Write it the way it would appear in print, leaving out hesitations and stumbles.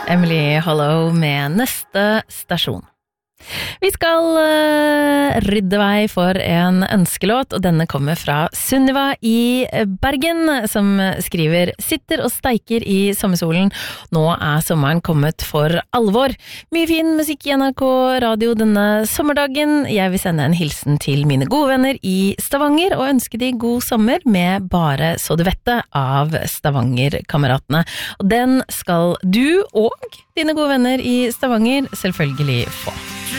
Emily Hollow med neste stasjon. Vi skal rydde vei for en ønskelåt, og denne kommer fra Sunniva i Bergen, som skriver: sitter og steiker i sommersolen. Nå sommeren kommet for alvor. Mye fin musikk i NRK Radio denne sommerdagen. Jeg vil sende en hilsen til mine gode venner i Stavanger, og ønske de god sommer med Bare så du vet det av Stavanger-kameratene. Og den skal du og dine gode venner i Stavanger selvfølgelig få.